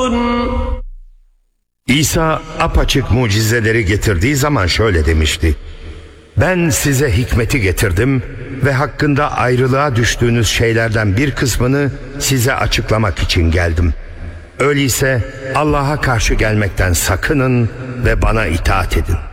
İsa apaçık mucizeleri getirdiği zaman şöyle demişti: ben size hikmeti getirdim ve hakkında ayrılığa düştüğünüz şeylerden bir kısmını size açıklamak için geldim. Öyleyse Allah'a karşı gelmekten sakının ve bana itaat edin.